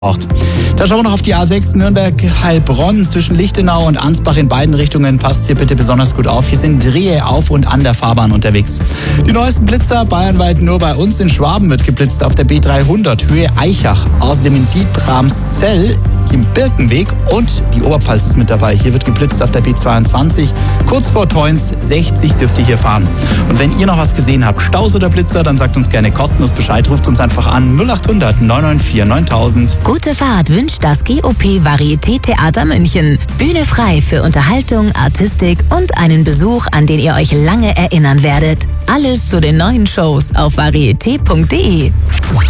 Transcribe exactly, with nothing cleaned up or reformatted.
Braucht. Da schauen wir noch auf die A sechs Nürnberg-Heilbronn zwischen Lichtenau und Ansbach in beiden Richtungen. Passt hier bitte besonders gut auf. Hier sind Rehe auf und an der Fahrbahn unterwegs. Die neuesten Blitzer bayernweit nur bei uns in Schwaben wird geblitzt auf der B dreihundert Höhe Eichach. Außerdem in Dietramszell im Birkenweg und die Oberpfalz ist mit dabei. Hier wird geblitzt auf der B zweiundzwanzig. Kurz vor Theunz, sechzig dürft ihr hier fahren. Und wenn ihr noch was gesehen habt, Staus oder Blitzer, dann sagt uns gerne kostenlos Bescheid. Ruft uns einfach an null acht hundert neun neun vier neuntausend. Gute Fahrt wünscht das G O P Varieté Theater München. Bühne frei für Unterhaltung, Artistik und einen Besuch, an den ihr euch lange erinnern werdet. Alles zu den neuen Shows auf varieté punkt de.